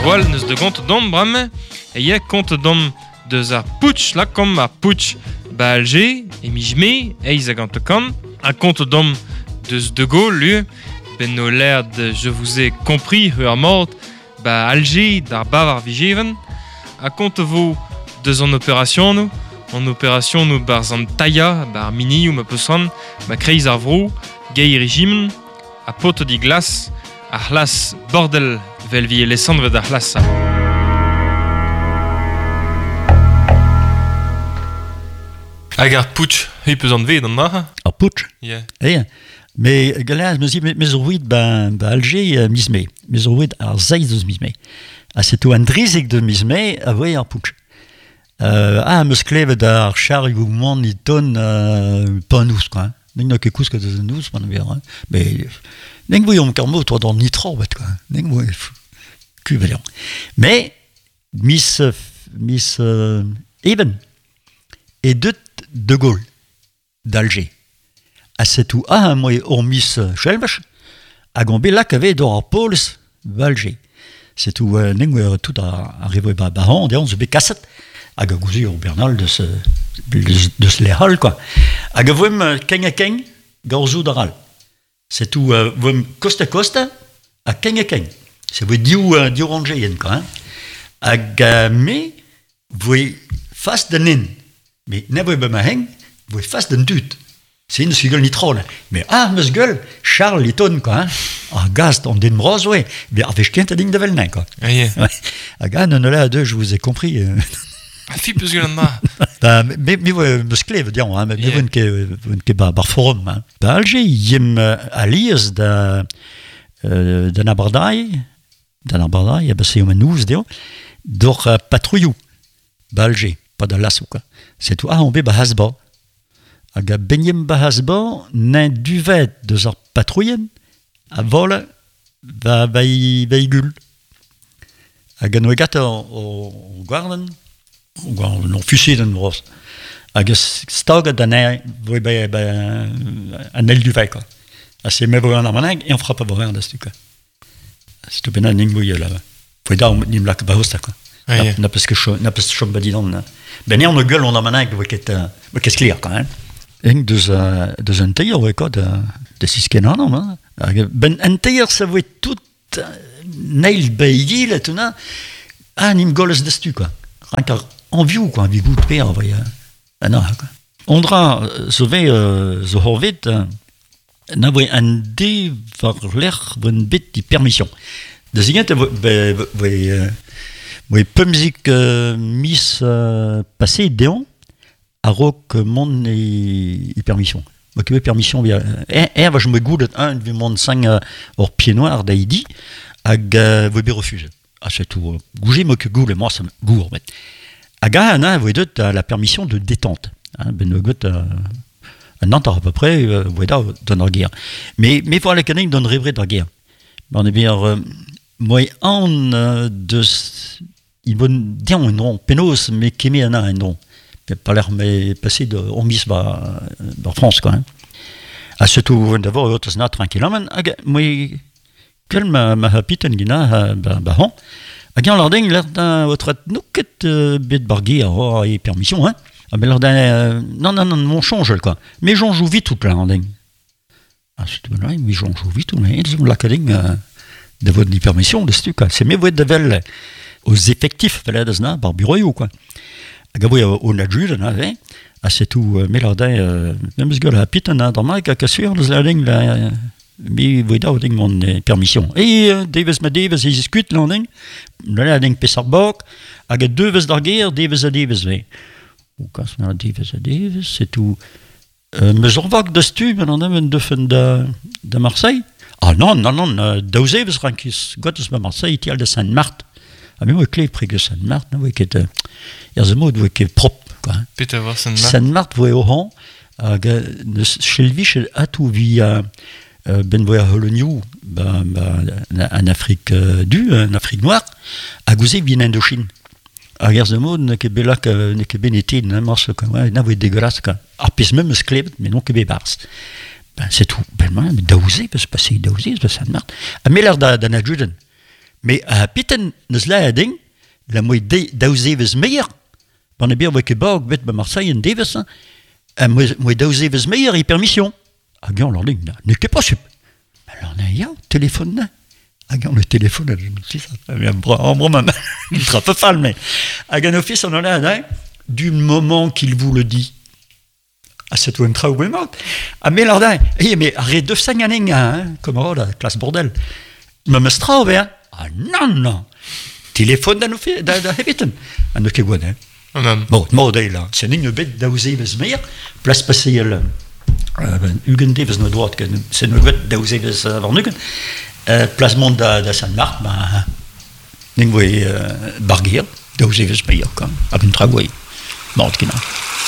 Wal neus de gont dom brame, e ye kont dom deus ar pouch, la kom ar pouch ba Alger, e mijme, eiz a gant kam, a kont dom deus de Gaulle, lui, ben no l'air de je vous ai compris, ur mort, ba Alger, d'ar bav ar vijeven, a kont vo deus an opération nou, bar zan taia, bar mini ou ma peusran, ma kreiz ar vrou, gei régime, a poto di glas, ar hlas bordel vel vi elesandre d'ar hlas. Hag ar pouch, hui peus an ved an da? Ar pouch? Yeah. Yeah. Me galaz, me zo ouid ba Alger misme. Me zo ouid ar zeiz eus misme. A setu an drizek de misme a voe ar pouch. Meus klevet ar chariou man i ton pa nous, quoi. Neng na ket kousket eus an nous, man ver. Me neng voe om karmo toa d'an nitro, bet, quoi. Neng voe kuvelion. Me, mis Eben, et de Gaulle, d'Alger. A setu moe or mis Chelbach, hag an belak ave d'or ar pols d'Alger. Setu neng voe tout a revoe ba han, deon ze be kaset, hag a gouzi ur bernal deus lehal, quoi. Hag a voem keng a keng gaorzou d'aral. Setu voem kosta a keng a keng. Se voe diou rangeien, quoi. Hag me voe fast da nen. Me ne voe ba ma heng, voe fast da dut. C'est une sigol nitro, là. Mais meus gueule, Charles Litton, quoi. Gast, on den bros, ouais. Mais avec kent a ding de velnen, quoi. Ah, yeah. Ouais. Non, là, deux, je vous ai compris. Fi peus gueul an da. Mais meus klev, dion, hein. Mais voen ket bar forum, hein. Alger, yem alias d'un abardai, c'est un nous, dion, d'or patrouillou, Alger, pas de lasso, quoi. C'est tout, on be hasba. Hag a benyem ba hasba, n'en duvet deus ar patrouillen, a vol va gul. Hag an oegat o gwarden, o fusid an bros. Hag a staget an air, voe an el duvet, quoi. A se me voe an armaneg, e an frapp a voe da stu, quoi. Stu benna ning voe la. Voe da nim lak ba hosta, quoi. Na peus chom ba didan. Ben e an o gueul an armaneg voe ket sklir, quand même. Eng deus an teier voe kat de sisken an am. Ben an teier sa voe tout neil beigil et tout na. Nim golez destu, quoi. Rank ar anviou, quoi. Anviou de per voe quoi. Ondra zo horvet na voe an de var l'er voen bet di permission. Da zigent voe pemzik mis passé deon a rok mon e permission. Moi que permission via va je me goulet un vi mon sang or pied noir d'Aidi hag voe be refuse. C'est tout. Gouger moi que goule moi ça gour met. Aga ana voe de la permission de détente. Ben got Nantes à peu près voe da dans la guerre. Mais pour la canin donne rêverait de guerre. On est bien moi en de il bon dire un nom penos mais qui met un nom. Pas l'air mais passé de on mise ba France, quoi. À ce tout d'abord autres na tranquillement moi quel ma hapiten gina ba hon a gan larding l'air d'un autre nouket bit bargui et permission, hein. Mais l'air d'un non mon change, quoi. Mais j'en joue vite tout plein larding. C'est bon, mais j'en joue vite tout mais la cading de votre permission de stu, quoi. C'est mieux de vel aux effectifs de la par bureau, quoi. Agavoy on adjure na ve a setu melardin même gueule a pitan dans ma ka sur la ligne la mi without mon permission et Davis is quit landing la ligne pesarbok aga deux d'arguer Davis ve ou kas na Davis c'est tout me zorvak de stu mais on a une de Marseille non Daouzes rankis gottes Marseille tial de Saint-Marthe. Mais moi, clé près de Saint-Marthe, il y a ce mot qui est propre, quoi. Peut-être voir Saint-Marthe. Saint-Marthe, vous voyez, au rang, chez le Vich, à tout via ben voyez Holoniou, en Afrique en Afrique noire, à Gouzé, bien Indochine. À guerre de mot, n'est que bella, n'est que bénété, n'a marche, quoi, n'a voyé dégueulasse, quoi. À pis même sclève, mais non que bébars. C'est tout. Ben, moi, Daouzé, parce que c'est Daouzé, c'est Saint-Marthe. À Miller d'Anadjuden. Mais piten neus laading, la moi daouzevez meilleur. Ban e bir veke bag bet ba Marseille en devez, moi daouzevez meilleur e permission. Hag an l'ording, ne ket pas sup. Alors, il y a un téléphone. Agan le téléphone, je me dis ça. En bras, il sera pas fall, mais. Agan office, on en a un, du moment qu'il vous le dit. À cette ou un trou, mais mort. Ah, mais l'ordin, mais arrête de s'enganer, hein, comme la classe bordel. Me mestra, hein. Ah, non. Téléphone d'un office, d'un habitant. Un autre quoi, hein. Bon, modèle, là. C'est une bête d'ausé, mais place passée, là. Hugen Davis na droite, c'est une bête d'ausé, avant Hugen. Placement de Saint-Marc, ben, n'ingwe barguer, d'ausé, mais quand, avec une travail. Bon,